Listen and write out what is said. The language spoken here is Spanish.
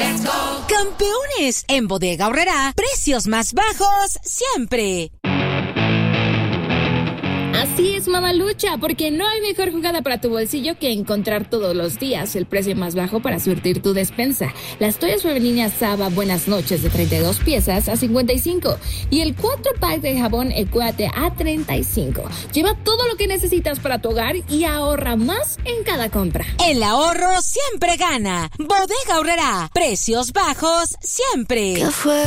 Campeones, en Bodega Aurrerá, precios más bajos siempre. Así es, mamalucha, porque no hay mejor jugada para tu bolsillo que encontrar todos los días el precio más bajo para surtir tu despensa. Las toallas femeninas Saba Buenas Noches de 32 piezas a 55 y el 4-pack de jabón Ecuate a 35. Lleva todo lo que necesitas para tu hogar y ahorra más en cada compra. El ahorro siempre gana. Bodega Aurrerá, precios bajos siempre. ¿Qué fue?